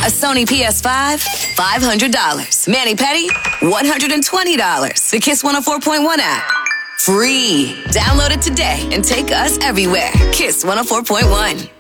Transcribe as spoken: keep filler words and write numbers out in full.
A Sony P S five, five hundred dollars. Mani-pedi, one hundred twenty dollars. The Kiss one oh four point one app, free. Download it today and take us everywhere. Kiss one oh four point one.